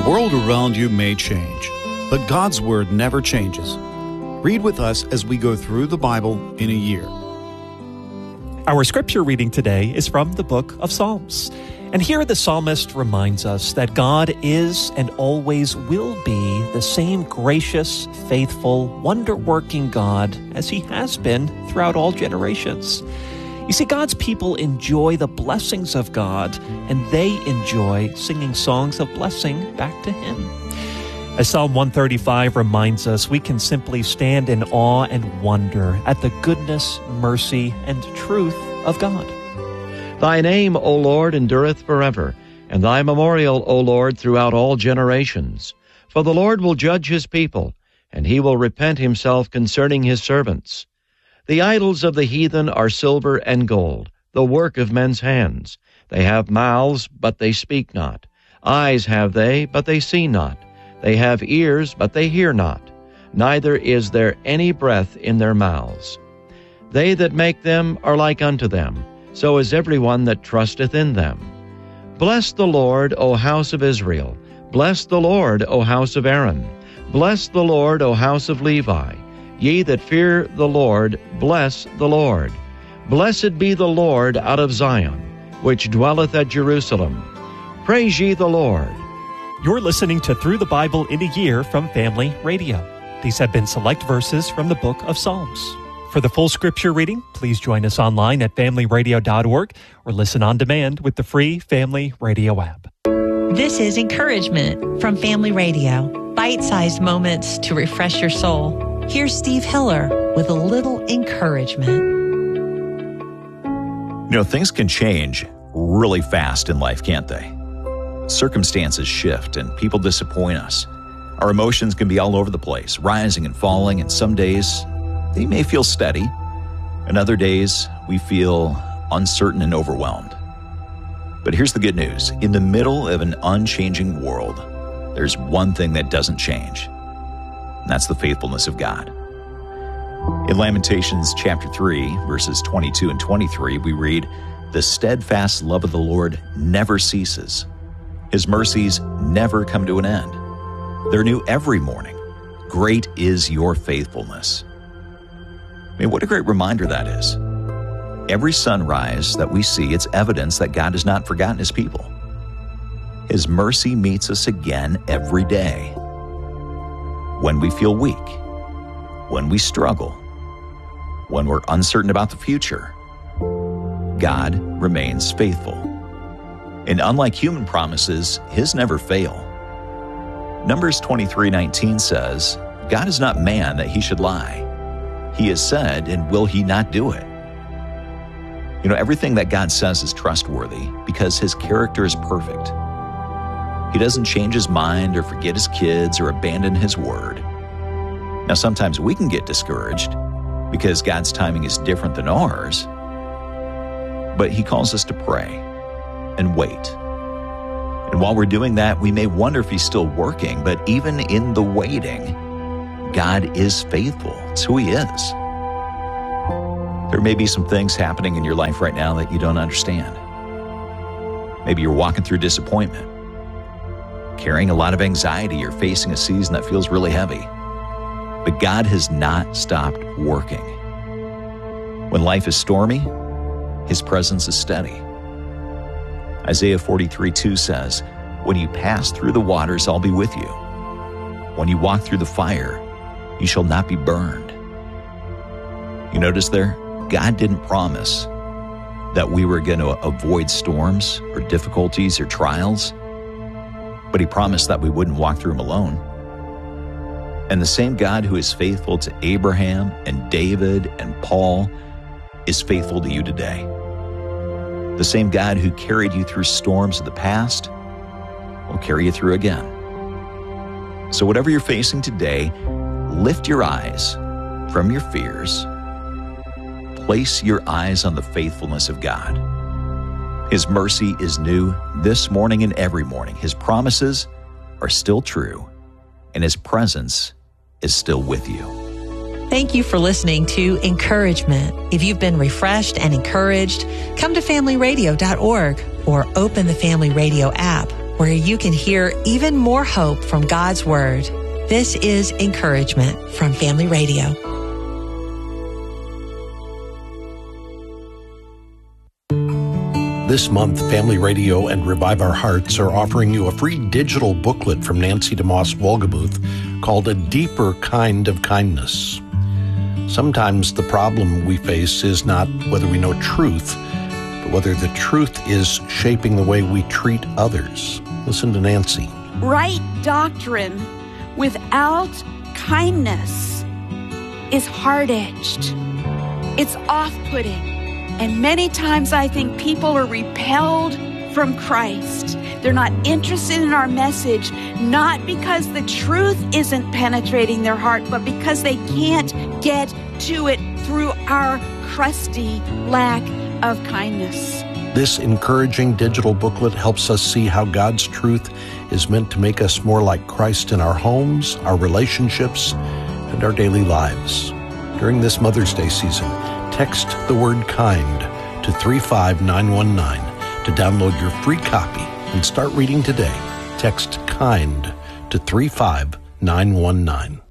world around you may change, but God's Word never changes. Read with us as we go through the Bible in a year. Our scripture reading today is from the book of Psalms. And here the psalmist reminds us that God is and always will be the same gracious, faithful, wonder-working God as He has been throughout all generations. You see, God's people enjoy the blessings of God, and they enjoy singing songs of blessing back to Him. As Psalm 135 reminds us, we can simply stand in awe and wonder at the goodness, mercy, and truth of God. Thy name, O Lord, endureth forever, and thy memorial, O Lord, throughout all generations. For the Lord will judge his people, and he will repent himself concerning his servants. The idols of the heathen are silver and gold, the work of men's hands. They have mouths, but they speak not. Eyes have they, but they see not. They have ears, but they hear not. Neither is there any breath in their mouths. They that make them are like unto them. So is everyone that trusteth in them. Bless the Lord, O house of Israel. Bless the Lord, O house of Aaron. Bless the Lord, O house of Levi. Ye that fear the Lord, bless the Lord. Blessed be the Lord out of Zion, which dwelleth at Jerusalem. Praise ye the Lord. You're listening to Through the Bible in a Year from Family Radio. These have been select verses from the book of Psalms. For the full scripture reading, please join us online at familyradio.org or listen on demand with the free Family Radio app. This is Encouragement from Family Radio. Bite-sized moments to refresh your soul. Here's Steve Hiller with a little encouragement. You know, things can change really fast in life, can't they? Circumstances shift and people disappoint us. Our emotions can be all over the place, rising and falling, and some days they may feel steady, and other days we feel uncertain and overwhelmed. But here's the good news. In the middle of an unchanging world, there's one thing that doesn't change, and that's the faithfulness of God. In Lamentations chapter 3, verses 22 and 23, we read, "The steadfast love of the Lord never ceases. His mercies never come to an end. They're new every morning. Great is your faithfulness." I mean, what a great reminder that is. Every sunrise that we see, it's evidence that God has not forgotten His people. His mercy meets us again every day. When we feel weak, when we struggle, when we're uncertain about the future, God remains faithful. And unlike human promises, His never fail. Numbers 23:19 says, "God is not man that He should lie. He has said, and will He not do it?" You know, everything that God says is trustworthy because His character is perfect. He doesn't change His mind or forget His kids or abandon His word. Now, sometimes we can get discouraged because God's timing is different than ours, but He calls us to pray and wait. And while we're doing that, we may wonder if He's still working, but even in the waiting, God is faithful. It's who He is. There may be some things happening in your life right now that you don't understand. Maybe you're walking through disappointment, carrying a lot of anxiety. You're facing a season that feels really heavy. But God has not stopped working. When life is stormy, His presence is steady. Isaiah 43:2 says, "When you pass through the waters, I'll be with you. When you walk through the fire, you shall not be burned." You notice there? God didn't promise that we were going to avoid storms or difficulties or trials, but He promised that we wouldn't walk through them alone. And the same God who is faithful to Abraham and David and Paul is faithful to you today. The same God who carried you through storms of the past will carry you through again. So whatever you're facing today, lift your eyes from your fears. Place your eyes on the faithfulness of God. His mercy is new this morning and every morning. His promises are still true, and His presence is still with you. Thank you for listening to Encouragement. If you've been refreshed and encouraged, come to familyradio.org or open the Family Radio app. where you can hear even more hope from God's Word. This is Encouragement from Family Radio. This month, Family Radio and Revive Our Hearts are offering you a free digital booklet from Nancy DeMoss Wolgemuth called A Deeper Kind of Kindness. Sometimes the problem we face is not whether we know truth, but whether the truth is shaping the way we treat others. Listen to Nancy. Right doctrine without kindness is hard-edged. It's off-putting. And many times I think people are repelled from Christ. They're not interested in our message, not because the truth isn't penetrating their heart, but because they can't get to it through our crusty lack of kindness. This encouraging digital booklet helps us see how God's truth is meant to make us more like Christ in our homes, our relationships, and our daily lives. During this Mother's Day season, text the word kind to 35919 to download your free copy and start reading today. Text kind to 35919.